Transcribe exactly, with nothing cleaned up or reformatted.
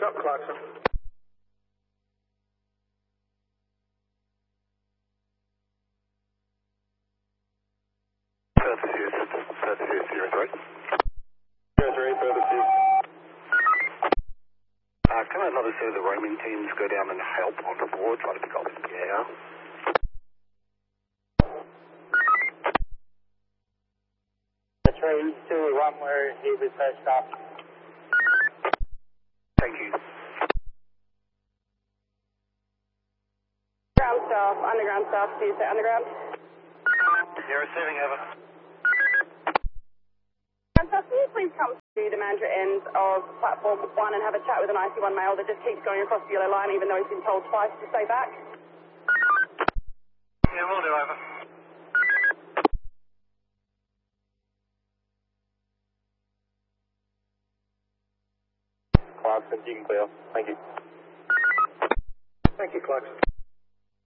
up, Clarkson? Further Sirius, Further Sirius, zero three. zero three, further two. Uh, can another set of the roaming teams go down and help on the board, try to pick up the air? three, two, one, where he was first off. Thank you. Ground staff, underground staff, do you say underground? You're receiving, over. Ground staff, can you please come to the manager end of platform one and have a chat with an I C one male that just keeps going across the yellow line even though he's been told twice to stay back? Yeah, we'll do, over. Clarkson, you can clear. Thank you. Thank you, Clarkson.